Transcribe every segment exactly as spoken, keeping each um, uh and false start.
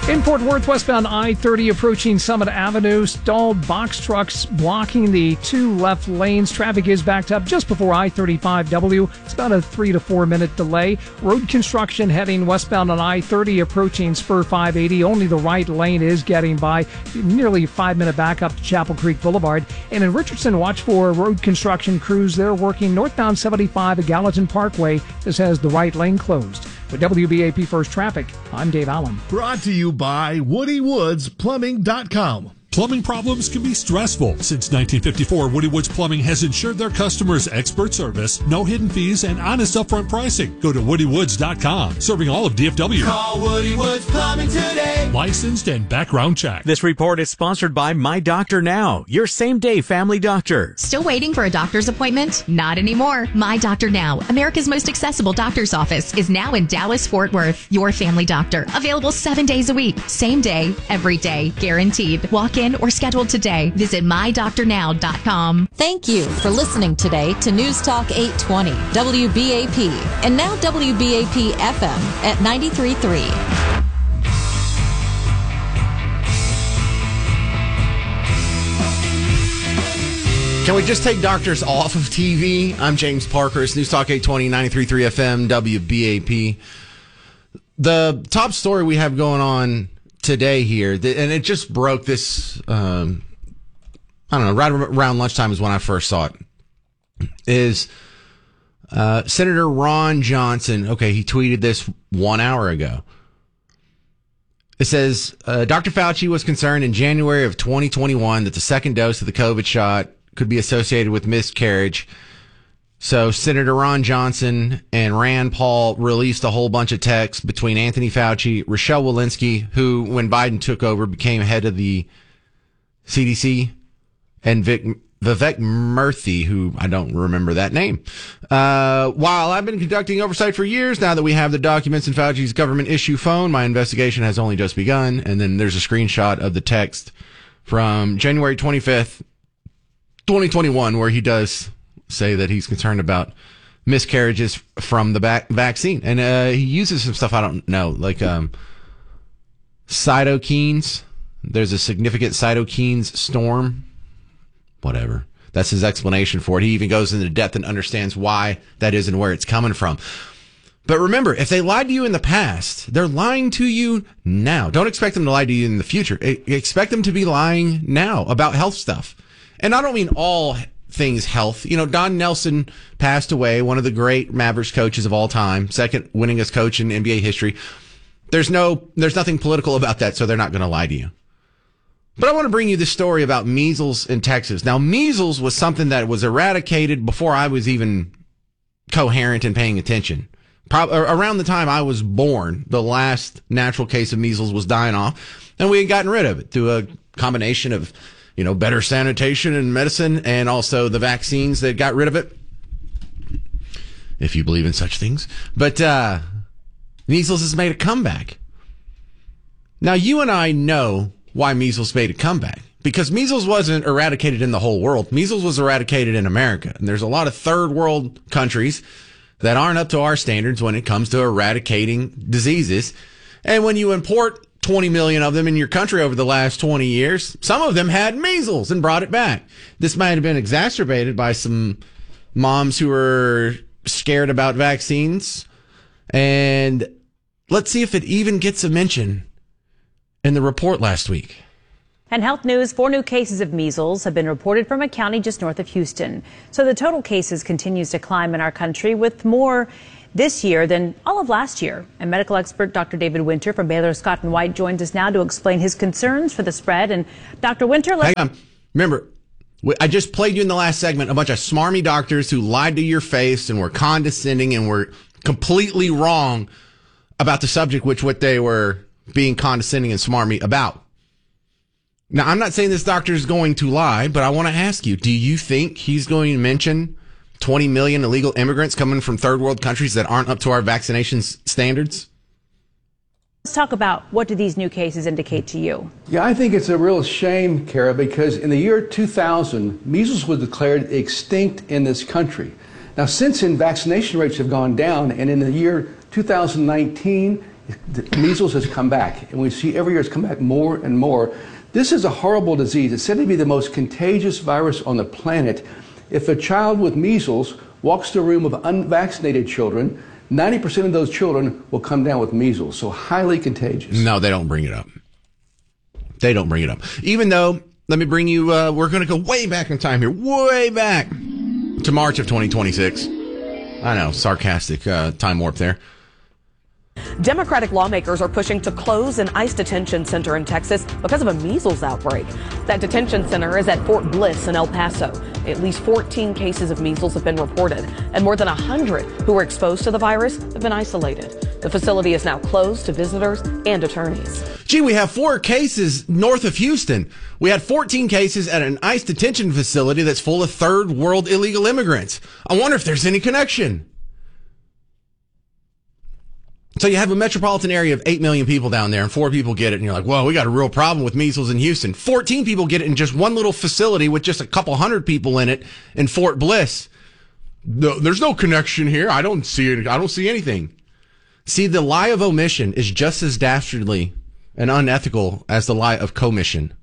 In Fort Worth, westbound I thirty approaching Summit Avenue, stalled box trucks blocking the two left lanes. Traffic is backed up just before I thirty-five W. It's about a three to four minute delay. Road construction heading westbound on I thirty approaching Spur five eighty. Only the right lane is getting by. Nearly a five minute backup to Chapel Creek Boulevard. And in Richardson, watch for road construction crews. They're working northbound seventy-five at Gallatin Parkway. This has the right lane closed. With W B A P First Traffic, I'm Dave Allen. Brought to you by Woody Woods Plumbing dot com. Plumbing problems can be stressful. Since nineteen fifty-four, Woody Woods Plumbing has ensured their customers expert service, no hidden fees, and honest upfront pricing. Go to Woody Woods dot com, serving all of D F W. Call Woody Woods Plumbing today. Licensed and background check. This report is sponsored by My Doctor Now, your same-day family doctor. Still waiting for a doctor's appointment? Not anymore. My Doctor Now, America's most accessible doctor's office, is now in Dallas, Fort Worth. Your family doctor. Available seven days a week. Same day, every day. Guaranteed. Walk in or schedule today. Visit my doctor now dot com. Thank you for listening today to News Talk eight twenty W B A P and now W B A P F M at ninety-three point three. Can we just take doctors off of T V? I'm James Parker. It's News Talk eight twenty, ninety-three point three F M, W B A P. The top story we have going on today here, and it just broke this, um, I don't know, right around lunchtime is when I first saw it, is uh, Senator Ron Johnson. Okay, he tweeted this one hour ago. It says, uh, Doctor Fauci was concerned in January of twenty twenty-one that the second dose of the COVID shot could be associated with miscarriage. So Senator Ron Johnson and Rand Paul released a whole bunch of texts between Anthony Fauci, Rochelle Walensky, who, when Biden took over, became head of the C D C, and Vic, Vivek Murthy, who I don't remember that name. Uh, while I've been conducting oversight for years, now that we have the documents in Fauci's government issue phone, my investigation has only just begun. And then there's a screenshot of the text from January twenty-fifth, twenty twenty-one, where he does say that he's concerned about miscarriages from the back vaccine. And uh, he uses some stuff I don't know, like um, cytokines. There's a significant cytokines storm. Whatever. That's his explanation for it. He even goes into depth and understands why that is and where it's coming from. But remember, if they lied to you in the past, they're lying to you now. Don't expect them to lie to you in the future. Expect them to be lying now about health stuff. And I don't mean all things health. You know, Don Nelson passed away, one of the great Mavericks coaches of all time, second winningest coach in N B A history. There's no, there's nothing political about that, so they're not going to lie to you. But I want to bring you this story about measles in Texas. Now, measles was something that was eradicated before I was even coherent and paying attention. Probably around the time I was born, the last natural case of measles was dying off, and we had gotten rid of it through a combination of, you know, better sanitation and medicine, and also the vaccines that got rid of it, if you believe in such things. But uh, measles has made a comeback. Now, you and I know why measles made a comeback, because measles wasn't eradicated in the whole world. Measles was eradicated in America, and there's a lot of third world countries that aren't up to our standards when it comes to eradicating diseases. And when you import twenty million of them in your country over the last twenty years, some of them had measles and brought it back. This might have been exacerbated by some moms who were scared about vaccines. And let's see if it even gets a mention in the report last week. And health news, four new cases of measles have been reported from a county just north of Houston. So the total cases continues to climb in our country, with more this year than all of last year. And medical expert Doctor David Winter from Baylor Scott and White joins us now to explain his concerns for the spread. And Doctor Winter, let's... Hang on. Remember, I just played you in the last segment a bunch of smarmy doctors who lied to your face and were condescending and were completely wrong about the subject, which what they were being condescending and smarmy about. Now, I'm not saying this doctor is going to lie, but I want to ask you, do you think he's going to mention twenty million illegal immigrants coming from third world countries that aren't up to our vaccination standards? Let's talk about, what do these new cases indicate to you? Yeah, I think it's a real shame, Kara, because in the year two thousand, measles was declared extinct in this country. Now, since then, vaccination rates have gone down, and in the year two thousand nineteen, the measles has come back, and we see every year it's come back more and more. This is a horrible disease. It's said to be the most contagious virus on the planet. If a child with measles walks to a room of unvaccinated children, ninety percent of those children will come down with measles, so highly contagious. No, they don't bring it up. They don't bring it up. Even though, let me bring you, uh, we're going to go way back in time here, way back to March of twenty twenty-six. I know, sarcastic uh, time warp there. Democratic lawmakers are pushing to close an ICE detention center in Texas because of a measles outbreak. That detention center is at Fort Bliss in El Paso. At least fourteen cases of measles have been reported, and more than one hundred who were exposed to the virus have been isolated. The facility is now closed to visitors and attorneys. Gee, we have four cases north of Houston. We had fourteen cases at an ICE detention facility that's full of third world illegal immigrants. I wonder if there's any connection. So you have a metropolitan area of eight million people down there, and four people get it, and you're like, whoa, we got a real problem with measles in Houston. fourteen people get it in just one little facility with just a couple hundred people in it in Fort Bliss. No, there's no connection here. I don't see it. I don't see anything. See, the lie of omission is just as dastardly and unethical as the lie of commission.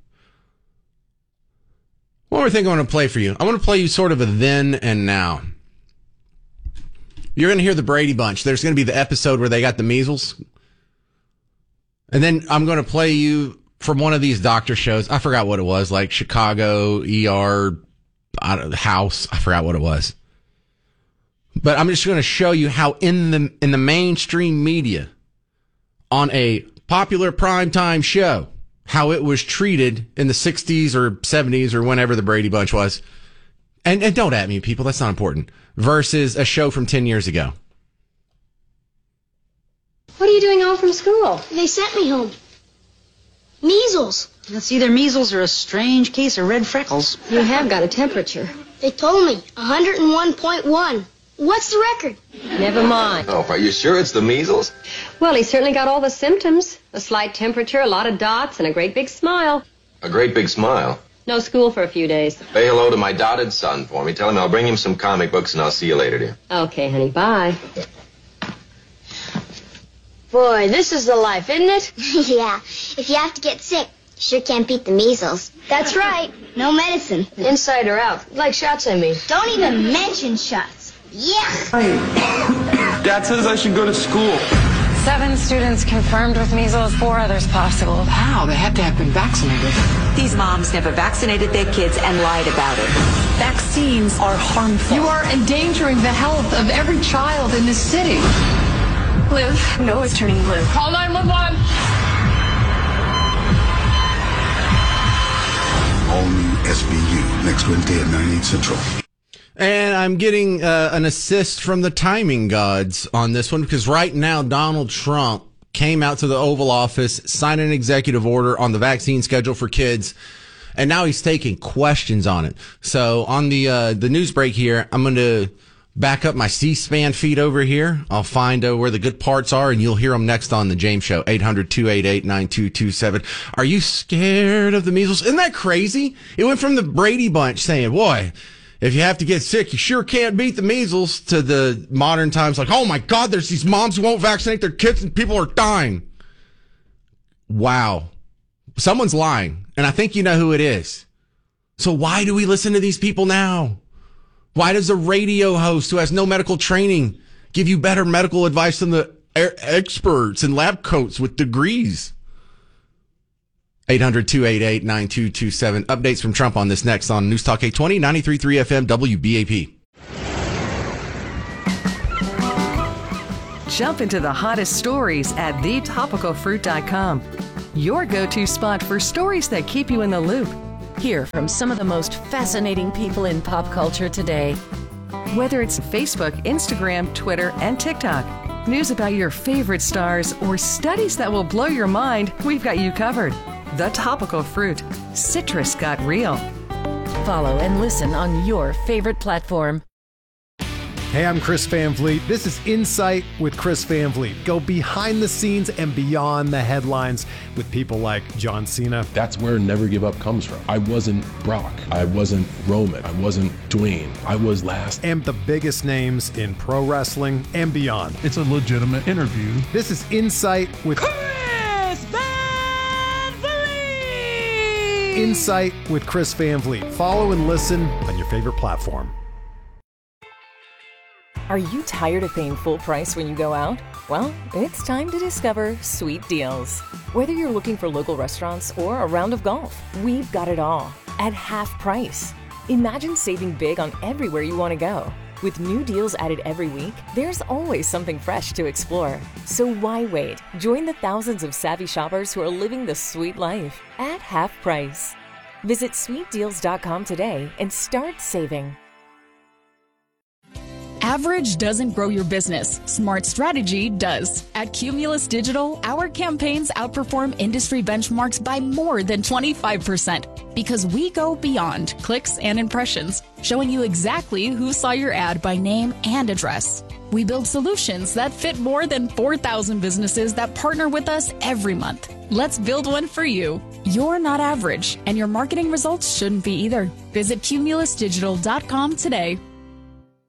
One more thing I want to play for you. I want to play you sort of a then and now. You're going to hear the Brady Bunch. There's going to be the episode where they got the measles. And then I'm going to play you from one of these doctor shows. I forgot what it was, like Chicago, E R, I don't, House. I forgot what it was. But I'm just going to show you how in the in the mainstream media, on a popular primetime show, how it was treated in the sixties or seventies or whenever the Brady Bunch was. And, and don't at me, people. That's not important. Versus a show from ten years ago. What are you doing home from school? They sent me home. Measles. It's either measles or a strange case of red freckles. You have got a temperature. They told me, one hundred one point one. What's the record? Never mind. Oh, are you sure it's the measles? Well, he certainly got all the symptoms. A slight temperature, a lot of dots, and a great big smile. A great big smile. No school for a few days. Say hello to my dotted son for me. Tell him I'll bring him some comic books and I'll see you later, dear. Okay, honey, bye. Boy, this is the life, isn't it? Yeah. If you have to get sick, you sure can't beat the measles. That's right. No medicine. Inside or out. Like shots, I mean. Don't even mention shots. Yeah. Hey, Dad says I should go to school. Seven students confirmed with measles, four others possible. How? They had to have been vaccinated. These moms never vaccinated their kids and lied about it. Vaccines are harmful. You are endangering the health of every child in this city. Blue. No, it's turning blue. Call nine one one. All new S B U next Wednesday at nine, eight Central. And I'm getting uh, an assist from the timing gods on this one, because right now Donald Trump came out to the Oval Office, signed an executive order on the vaccine schedule for kids, and now he's taking questions on it. So on the uh, the news break here, I'm going to back up my C-SPAN feed over here. I'll find uh, where the good parts are, and you'll hear them next on the James Show. eight hundred, two eight eight, nine two two seven. Are you scared of the measles? Isn't that crazy? It went from the Brady Bunch saying, boy, if you have to get sick, you sure can't beat the measles, to the modern times like, oh my God, there's these moms who won't vaccinate their kids and people are dying. Wow. Someone's lying, and I think you know who it is. So why do we listen to these people now? Why does a radio host who has no medical training give you better medical advice than the experts in lab coats with degrees? eight hundred, two eight eight, nine two two seven. Updates from Trump on this next on News Talk eight twenty, ninety-three point three F M, W B A P. Jump into the hottest stories at the topical fruit dot com. Your go-to spot for stories that keep you in the loop. Hear from some of the most fascinating people in pop culture today. Whether it's Facebook, Instagram, Twitter, and TikTok, news about your favorite stars, or studies that will blow your mind, we've got you covered. The Topical Fruit. Citrus got real. Follow and listen on your favorite platform. Hey, I'm Chris Van Vliet. This is Insight with Chris Van Vliet. Go behind the scenes and beyond the headlines with people like John Cena. That's where Never Give Up comes from. I wasn't Brock. I wasn't Roman. I wasn't Dwayne. I was last. And the biggest names in pro wrestling and beyond. It's a legitimate interview. This is Insight with Chris Van Vliet. Insight with Chris Van Vliet. Follow and listen on your favorite platform. Are you tired of paying full price when you go out? Well, it's time to discover Sweet Deals. Whether you're looking for local restaurants or a round of golf, we've got it all at half price. Imagine saving big on everywhere you want to go. With new deals added every week, there's always something fresh to explore. So why wait? Join the thousands of savvy shoppers who are living the sweet life at half price. Visit sweet deals dot com today and start saving. Average doesn't grow your business. Smart strategy does. At Cumulus Digital, our campaigns outperform industry benchmarks by more than twenty-five percent because we go beyond clicks and impressions, showing you exactly who saw your ad by name and address. We build solutions that fit more than four thousand businesses that partner with us every month. Let's build one for you. You're not average, and your marketing results shouldn't be either. Visit cumulus digital dot com today.